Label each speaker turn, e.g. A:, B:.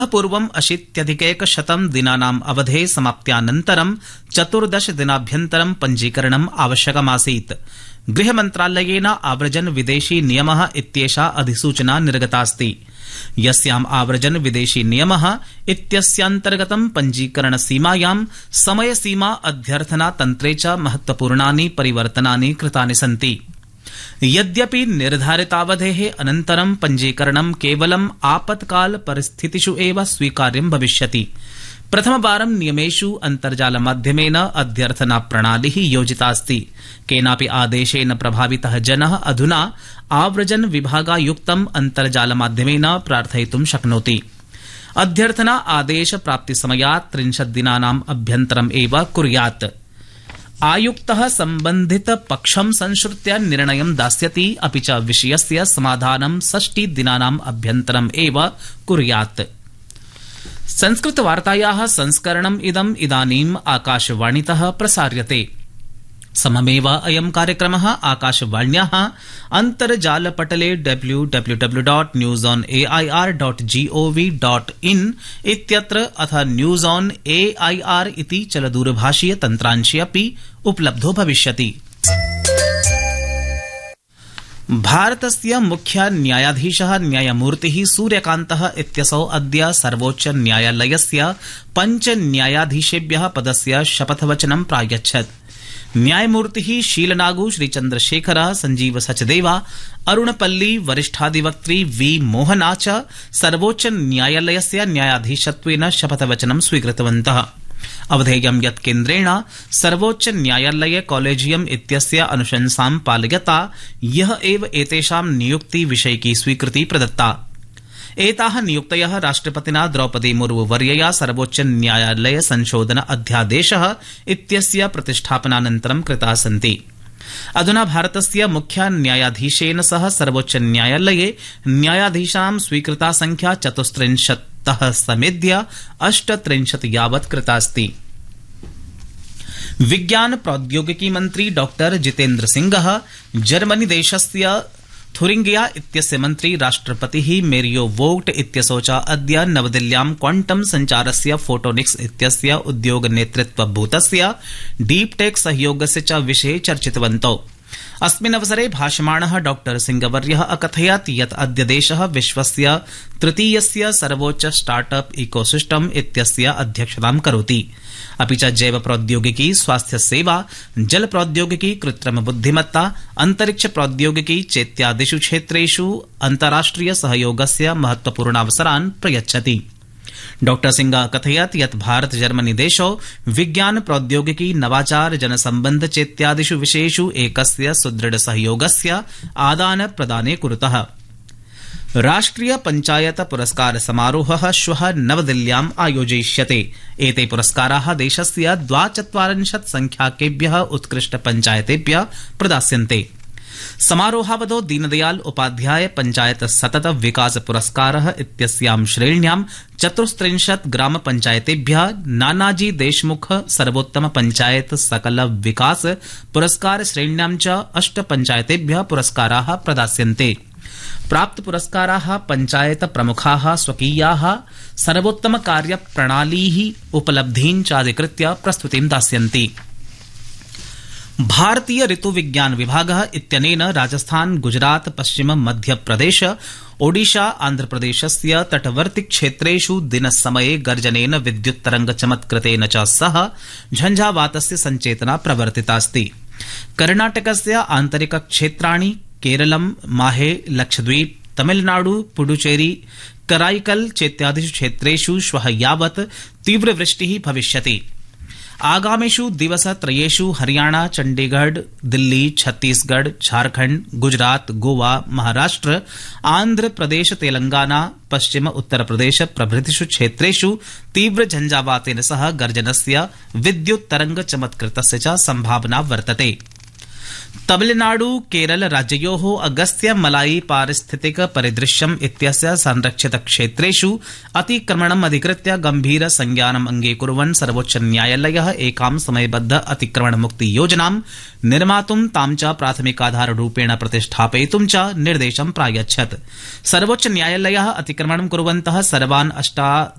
A: पूर्वम् 80+ दिनानाम् अवधे समाप्त्यानन्तरं 14 दिनाभ्यन्तरं पञ्जीकरणम् आवश्यकमासीत्। गृहमन्त्रालयेन आव्रजन विदेशी नियमः इत्येषा अधिसूचना निर्गतास्ति, यस्याम् आव्रजन विदेशी नियमः इत्यस्यान्तर्गतं पञ्जीकरणसीमायां समयसीमा अध्यर्थना तन्त्रे च महत्वपूर्णानि परिवर्तनानि कृतानि सन्ति। यद्यपि निर्धारितावधेः अनन्तरं पञ्जीकरणं केवलम् आपत्काल परिस्थितिषु एव स्वीकार्यं भविष्यति। प्रथमवारं नियमेषु अन्तर्जालमाध्यमेन अध्यर्थना प्रणालिः योजितास्ति। केनापि आदेशेन प्रभावितः जनः अधुना आव्रजन विभागायुक्तम् अन्तर्जालमाध्यमेन प्रार्थयितुं शक्नोति। अध्यर्थना आदेश प्राप्तिसमयात् 30 दिनानाम् अभ्यन्तरम् एव कुर्यात्। आयुक्तः सम्बन्धित पक्षं संश्रुत्य निर्णयं दास्यति, अपि च विषयस्य समाधानं 60 दिनानाम् अभ्यन्तरम् एव कुर्यात्। संस्कृतवार्तायाः संस्करणम् इदम् इदानीम् आकाशवाणीतः प्रसार्यते। सममेव अयं कार्यक्रमः आकाशवाण्याः अन्तर्जालपटले www.newsonair.gov.in इत्यत्र अथ न्यूज ऑन एआईआर इति चलदूरभाषीय तन्त्रांशे अपि उपलब्धो भविष्यति। भारतस्य मुख्य न्यायाधीशः न्यायमूर्तिः सूर्यकान्तः इत्यसौ अद्य सर्वोच्च न्यायालयस्य 5 न्यायाधीशेभ्यः पदस्य शपथवचनं प्रायच्छत्। न्यायमूर्तिः शीलनागु, श्रीचन्द्रशेखरः, संजीव सचदेवा, अरुणपल्ली, वरिष्ठाधिवक्त्री वी मोहना च सर्वोच्च न्यायालयस्य न्यायाधीशत्वेन शपथवचनं स्वीकृतवन्तः। अवधेयं यत् केन्द्रेण सर्वोच्च न्यायालय कॉलेजियम इत्यस्य अनुशंसां पालयता यः एव एतेषां नियुक्ति विषयिकी स्वीकृति प्रदत्ता। एताः नियुक्तयः राष्ट्रपतिना द्रौपदी मुर्मू वर्यया सर्वोच्च न्यायालय संशोधन अध्यादेशः इत्यस्य प्रतिष्ठापनानन्तरं कृताः सन्ति। अधुना भारतस्य मुख्य न्यायाधीशेन सह सर्वोच्च न्यायालये न्यायाधीशां स्वीकृता संख्या 34 समेध्य 38 यावत् कृतास्ति। विज्ञान प्रौद्योगिकी मन्त्री डॉ जितेन्द्र सिंहः जर्मनी देशस्य थुरिंगिया इत्यस्य मन्त्री राष्ट्रपतिः मेरियो वोग्ट इत्यसौ च अद्य नवदिल्ल्यां क्वांटम संचारस्य फोटोनिक्स इत्यस्य उद्योग नेतृत्वभूतस्य डीप टेक सहयोगस्य च विषये चर्चितवन्तौ। अस्मिन् अवसरे भाषमाणः डॉ सिंहवर्यः अकथयत् यत् अद्य देशः विश्वस्य तृतीयस्य सर्वोच्च स्टार्टअप इकोसिस्टम इत्यस्य अध्यक्षतां करोति। अपि च जैव प्रौद्योगिकी, स्वास्थ्य सेवा, जल प्रौद्योगिकी, कृत्रिम बुद्धिमत्ता, अंतरिक्ष प्रौद्योगिकी चेत्यादिषु क्षेत्रेषु अन्ताराष्ट्रिय सहयोगस्य महत्वपूर्णावसरान् प्रयच्छति। डॉ सिंह कथयत् यत् भारत जर्मनी देशौ विज्ञान प्रौद्योगिकी, नवाचार, जनसम्बन्ध चेत्यादिषु विषयेषु एकस्य सुदृढ सहयोगस्य आदान प्रदाने कुरुतः। राष्ट्रिय पंचायत पुरस्कार समारोहः श्वः नवदिल्ल्याम् आयोजयिष्यते। एते पुरस्काराः देशस्य 42 संख्याकेभ्यः उत्कृष्ट पंचायतेभ्यः प्रदास्यन्ते। समारोहावधौ दीनदयाल उपाध्याय पंचायत सतत विकास पुरस्कारः इत्यस्यां श्रेण्यां 34 ग्राम पंचायतेभ्यः, नानाजी देशमुख सर्वोत्तम पंचायत सकल विकास पुरस्कार श्रेण्यां च 8 पंचायतेभ्यः पुरस्काराः प्रदास्यन्ते। प्राप्त पुरस्काराः पंचायत प्रमुखाः स्वकीयाः सर्वोत्तम कार्य प्रणालीः उपलब्धीन् चाधिकृत्य प्रस्तुतिं दास्यन्ति। भारतीय ऋतुविज्ञान विभागः इत्यनेन राजस्थान, गुजरात, पश्चिम मध्यप्रदेश, ओडिशा, आन्ध्रप्रदेशस्य तटवर्ती क्षेत्रेषु दिनसमये गर्जनेन विद्युत्तरंग चमत्कृतेन च सह झंझावातस्य संचेतना प्रवर्तितास्ति। कर्णाटकस्य आन्तरिक क्षेत्राणि, केरलम, माहे, लक्षद्वीप, तमिलनाडु, पुडुचेरी, कराईकल चेत्यादिषु क्षेत्रेषु श्वः यावत् तीव्रवृष्टिः भविष्यति। आगामिषु दिवसत्रयेषु हरियाणा, चंडीगढ़, दिल्ली, छत्तीसगढ़, झारखंड, गुजरात, गोवा, महाराष्ट्र, आंध्र प्रदेश, तेलंगाना, पश्चिम उत्तर प्रदेश प्रभृतिषु क्षेत्रेषु तीव्र झंझावातेन सह गर्जनस्य विद्युत् तरंग चमत्कृतस्य च संभावना वर्तते। तमिलनाडु केरल राज्ययोः अगस्त्य मलाई पारिस्थितिक परिदृश्यम् इत्यस्य संरक्षित क्षेत्रेषु अतिक्रमणम् अधिकृत्य गंभीर संज्ञानम् अंगीकुर्वन् सर्वोच्च न्यायालयः एकां समयबद्ध अतिक्रमण मुक्ति योजनां निर्मातुं तां च प्राथमिकाधाररूपेण प्रतिष्ठापयितुं च निर्देशं प्रायच्छत्। सर्वोच्च न्यायालयः अतिक्रमणं कुर्वन्तः सर्वान्